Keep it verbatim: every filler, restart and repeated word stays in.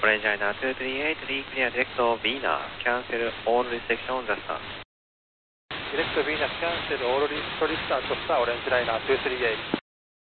Orange Liner two three eight, reclear direct Venus, cancel all restriction on the start. Direct Venus, cancel all restriction to start, Orange Liner two three eight.